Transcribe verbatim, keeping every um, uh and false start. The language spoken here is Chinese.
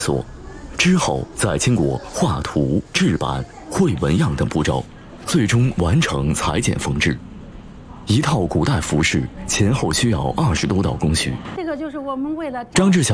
所，之后再经过画图、制版、绘纹样等步骤，最终完成裁剪缝制。一套古代服饰前后需要二十多道工序。 这个就是我们为了张志晓。